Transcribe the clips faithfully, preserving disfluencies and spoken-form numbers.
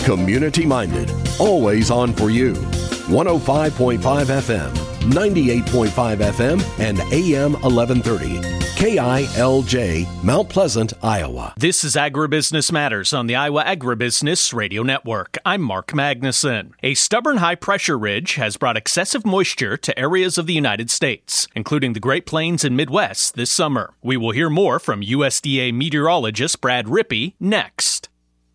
Community-minded, always on for you. one oh five point five F M, ninety-eight point five F M, and A M eleven thirty. K I L J, Mount Pleasant, Iowa. This is Agribusiness Matters on the Iowa Agribusiness Radio Network. I'm Mark Magnuson. A stubborn high-pressure ridge has brought excessive moisture to areas of the United States, including the Great Plains and Midwest this summer. We will hear more from U S D A meteorologist Brad Rippey next.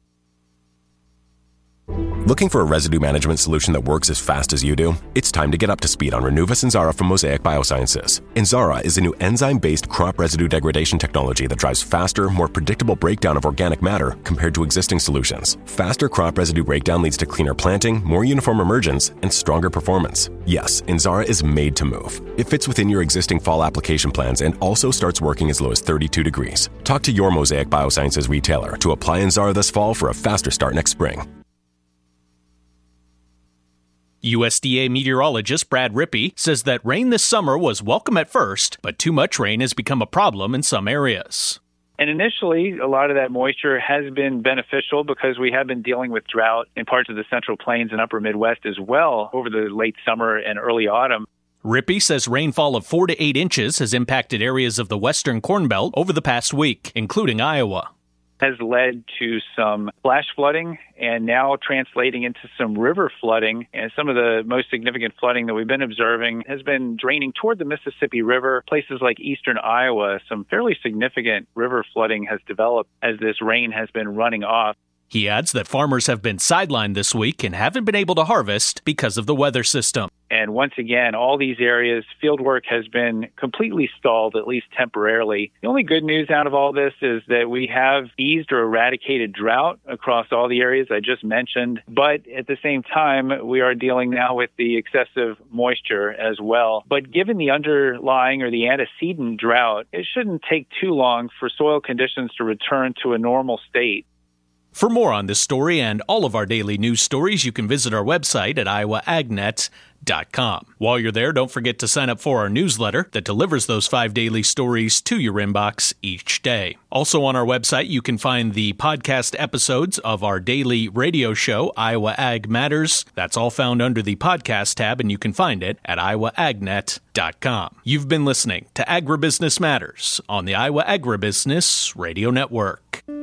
Looking for a residue management solution that works as fast as you do? It's time to get up to speed on Renuvus Inzara from Mosaic Biosciences. Inzara is a new enzyme-based crop residue degradation technology that drives faster, more predictable breakdown of organic matter compared to existing solutions. Faster crop residue breakdown leads to cleaner planting, more uniform emergence, and stronger performance. Yes, Inzara is made to move. It fits within your existing fall application plans and also starts working as low as thirty-two degrees. Talk to your Mosaic Biosciences retailer to apply Inzara this fall for a faster start next spring. U S D A meteorologist Brad Rippey says that rain this summer was welcome at first, but too much rain has become a problem in some areas. And initially, a lot of that moisture has been beneficial because we have been dealing with drought in parts of the Central Plains and Upper Midwest as well over the late summer and early autumn. Rippey says rainfall of four to eight inches has impacted areas of the western Corn Belt over the past week, including Iowa. Has led to some flash flooding and now translating into some river flooding. And some of the most significant flooding that we've been observing has been draining toward the Mississippi River. Places like eastern Iowa, some fairly significant river flooding has developed as this rain has been running off. He adds that farmers have been sidelined this week and haven't been able to harvest because of the weather system. And once again, all these areas, field work has been completely stalled, at least temporarily. The only good news out of all this is that we have eased or eradicated drought across all the areas I just mentioned. But at the same time, we are dealing now with the excessive moisture as well. But given the underlying or the antecedent drought, it shouldn't take too long for soil conditions to return to a normal state. For more on this story and all of our daily news stories, you can visit our website at iowa ag net dot com. While you're there, don't forget to sign up for our newsletter that delivers those five daily stories to your inbox each day. Also on our website, you can find the podcast episodes of our daily radio show, Iowa Ag Matters. That's all found under the podcast tab, and you can find it at iowa ag net dot com. You've been listening to Agribusiness Matters on the Iowa Agribusiness Radio Network.